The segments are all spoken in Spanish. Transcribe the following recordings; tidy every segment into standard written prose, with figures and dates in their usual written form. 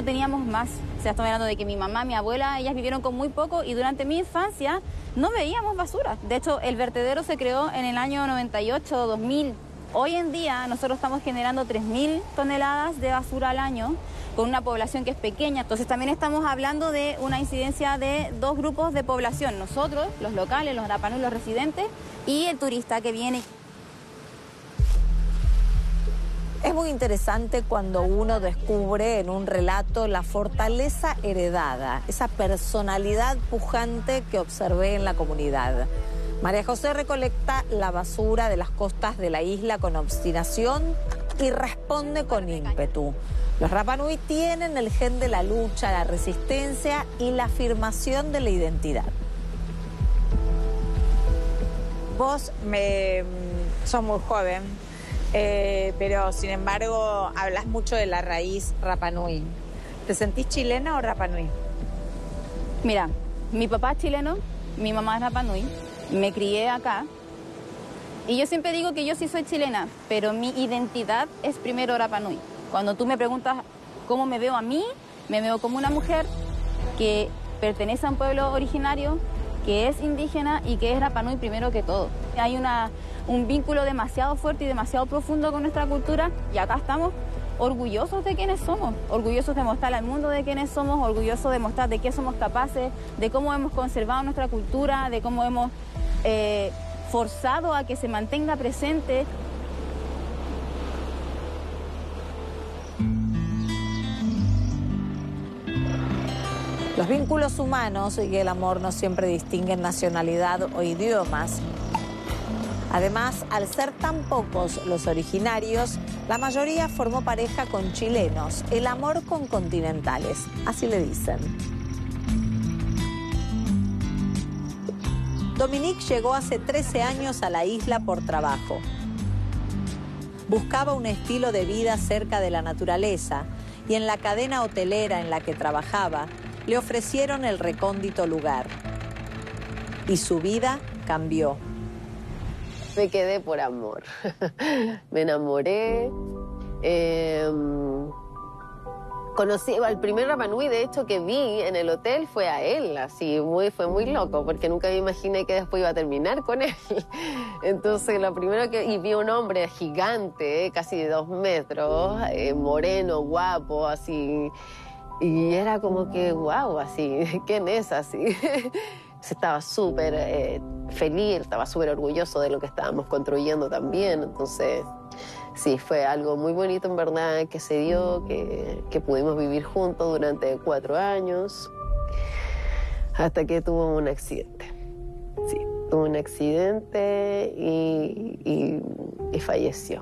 teníamos más. O sea, estamos hablando de que mi mamá, mi abuela, ellas vivieron con muy poco y durante mi infancia no veíamos basura. De hecho, el vertedero se creó en el año 98, 2000. Hoy en día nosotros estamos generando 3.000 toneladas de basura al año con una población que es pequeña. Entonces también estamos hablando de una incidencia de dos grupos de población. Nosotros, los locales, los Rapa Nui, los residentes, y el turista que viene. Es muy interesante cuando uno descubre en un relato la fortaleza heredada, esa personalidad pujante que observé en la comunidad. María José recolecta la basura de las costas de la isla con obstinación y responde con ímpetu. Los Rapa Nui tienen el gen de la lucha, la resistencia y la afirmación de la identidad. Vos sos muy joven, pero sin embargo hablas mucho de la raíz Rapa Nui. ¿Te sentís chilena o Rapa Nui? Mira, mi papá es chileno, mi mamá es Rapa Nui, me crié acá y yo siempre digo que yo sí soy chilena, pero mi identidad es primero Rapa Nui. Cuando tú me preguntas cómo me veo a mí, me veo como una mujer que pertenece a un pueblo originario, que es indígena y que es Rapa Nui primero que todo. Hay un vínculo demasiado fuerte y demasiado profundo con nuestra cultura y acá estamos orgullosos de quiénes somos, orgullosos de mostrar al mundo de quiénes somos, orgullosos de mostrar de qué somos capaces, de cómo hemos conservado nuestra cultura, de cómo hemos forzado a que se mantenga presente. Los vínculos humanos y el amor no siempre distinguen nacionalidad o idiomas. Además, al ser tan pocos los originarios, la mayoría formó pareja con chilenos, el amor con continentales, así le dicen. Dominique llegó hace 13 años a la isla por trabajo. Buscaba un estilo de vida cerca de la naturaleza y en la cadena hotelera en la que trabajaba, le ofrecieron el recóndito lugar. Y su vida cambió. Me quedé por amor. Me enamoré. Conocí al primer Rapa Nui, de hecho, que vi en el hotel fue a él. Así, fue muy loco, porque nunca me imaginé que después iba a terminar con él. Entonces, lo primero que... Y vi un hombre gigante, casi de 2 metros, moreno, guapo, así... Y era como que, wow, así, ¿quién es así? Estaba súper feliz, estaba súper orgulloso de lo que estábamos construyendo también. Entonces, sí, fue algo muy bonito en verdad que se dio, que pudimos vivir juntos durante 4 años, hasta que tuvo un accidente. Sí, tuvo un accidente y falleció.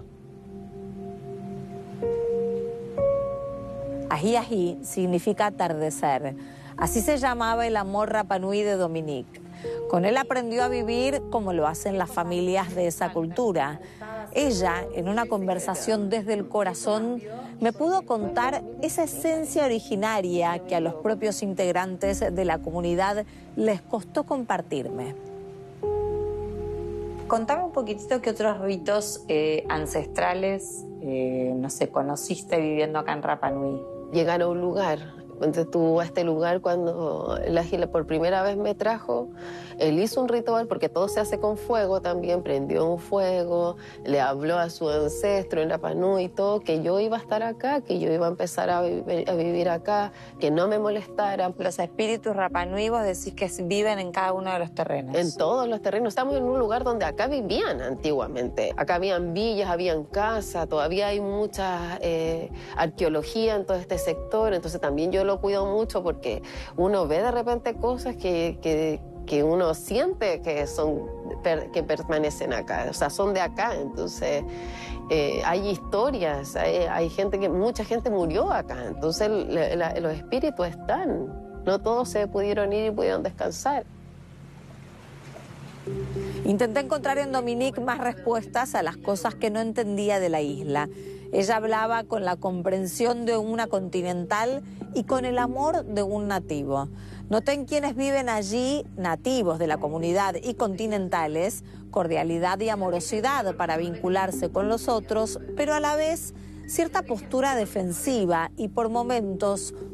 Ají ají significa atardecer. Así se llamaba el amor Rapa Nui de Dominique. Con él aprendió a vivir como lo hacen las familias de esa cultura. Ella, en una conversación desde el corazón, me pudo contar esa esencia originaria que a los propios integrantes de la comunidad les costó compartirme. Contame un poquitito qué otros ritos ancestrales, no sé, conociste viviendo acá en Rapa Nui. Llegar a un lugar. Entonces tú a este lugar, cuando el águila por primera vez me trajo, él hizo un ritual, porque todo se hace con fuego también, prendió un fuego, le habló a su ancestro en Rapa Nui y todo, que yo iba a estar acá, que yo iba a empezar a vivir acá, que no me molestaran. Los espíritus Rapa Nui, vos decís que viven en cada uno de los terrenos. En todos los terrenos. Estamos en un lugar donde acá vivían antiguamente. Acá habían villas, habían casas, todavía hay mucha arqueología en todo este sector, entonces también yo lo cuido mucho porque uno ve de repente cosas que uno siente que permanecen acá, o sea, son de acá. Entonces hay historias, hay gente mucha gente murió acá, entonces los espíritus están, no todos se pudieron ir y pudieron descansar. Intenté encontrar en Dominique más respuestas a las cosas que no entendía de la isla. Ella hablaba con la comprensión de una continental y con el amor de un nativo. Noté en quienes viven allí, nativos de la comunidad y continentales, cordialidad y amorosidad para vincularse con los otros, pero a la vez cierta postura defensiva y por momentos